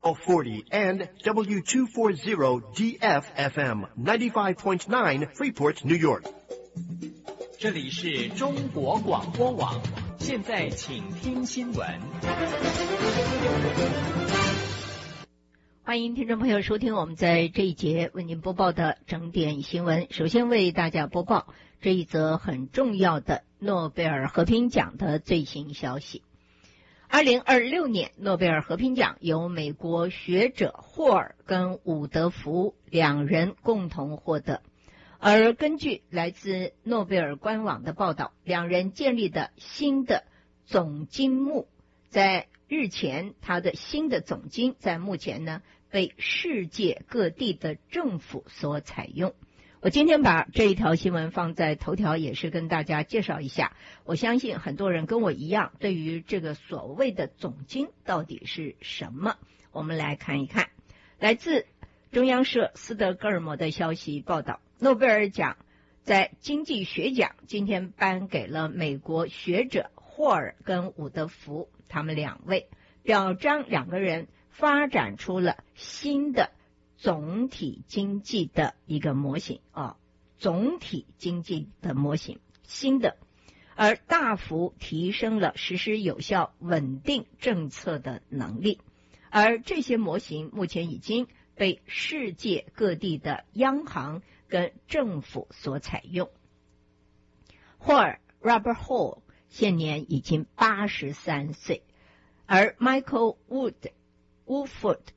40 and W240DF-FM 95.9 Freeport, New York. 这里是中国广播网，现在请听新闻。 欢迎听众朋友收听我们在这一节为您播报的整点新闻。首先为大家播报这一则很重要的诺贝尔和平奖的最新消息。2026年诺贝尔和平奖由美国学者霍尔跟伍德福两人共同获得，而根据来自诺贝尔官网的报道，两人建立的新的总金目，在日前他的新的总金在目前呢被世界各地的政府所采用。我今天把这一条新闻放在头条，也是跟大家介绍一下。我相信很多人跟我一样，对于这个所谓的总金到底是什么，我们来看一看。来自中央社斯德哥尔摩的消息报道，诺贝尔奖在经济学奖今天颁给了美国学者霍尔跟伍德福，他们两位表彰两个人发展出了新的总体经济的一个模型总体经济的模型新的，而大幅提升了实施有效稳定政策的能力，而这些模型目前已经被世界各地的央行跟政府所采用。霍尔 Robert Hall 现年已经83岁，而 Michael Woodford